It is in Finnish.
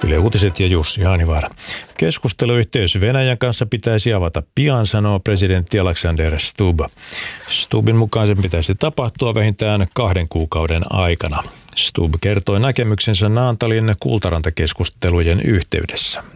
Yle Uutiset ja Jussi Haanivaara. Keskusteluyhteys Venäjän kanssa pitäisi avata pian, sanoo presidentti Alexander Stubb. Stubbin mukaan sen pitäisi tapahtua vähintään 2 kuukauden aikana. Stubb kertoi näkemyksensä Naantalin Kultaranta-keskustelujen yhteydessä.